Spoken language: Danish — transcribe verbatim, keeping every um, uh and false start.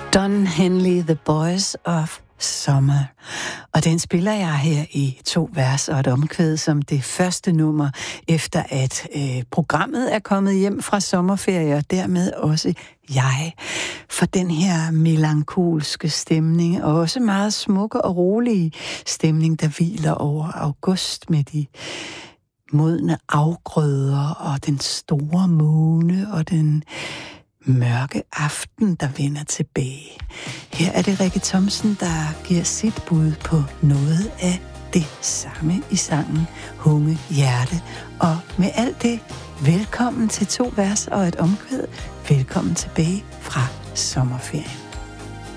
Don Henley, The Boys of Summer. Og den spiller jeg her i to vers og et omkvæd som det første nummer, efter at øh, programmet er kommet hjem fra sommerferie, og dermed også jeg. For den her melankolske stemning, og også meget smukke og rolige stemning, der hviler over august med de modne afgrøder og den store måne og den mørke aften, der vender tilbage. Her er det Rikke Thomsen, der giver sit bud på noget af det samme i sangen Hunge Hjerte. Og med alt det, velkommen til to vers og et omkvæd. Velkommen tilbage fra sommerferien.